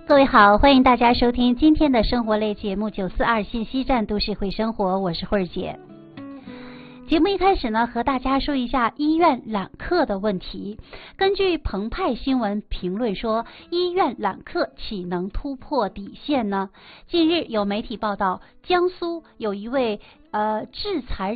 各位好，欢迎大家收听今天的生活类节目942信息站都市会生活，我是慧儿姐。节目一开始呢，和大家说一下医院揽客的问题。根据澎湃新闻评论说，医院揽客岂能突破底线呢？近日有媒体报道，江苏有一位制裁